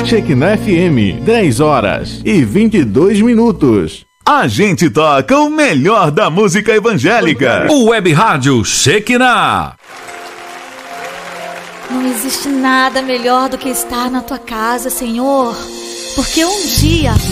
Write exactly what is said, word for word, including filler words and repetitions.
Shekinah F M, dez horas e vinte e dois minutos. A gente toca o melhor da música evangélica. O Web Rádio Shekinah. Não existe nada melhor do que estar na tua casa, Senhor, porque um dia